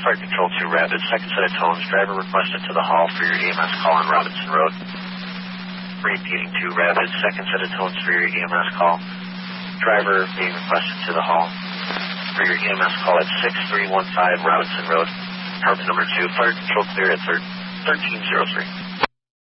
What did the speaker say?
Fire Control 2 Rapid, second set of tones. Driver requested to the hall for your EMS call on Robinson Road. Repeating 2 Rapid, second set of tones for your EMS call. Driver being requested to the hall for your EMS call at 6315 Robinson Road. Department number 2, Fire Control clear at 1303.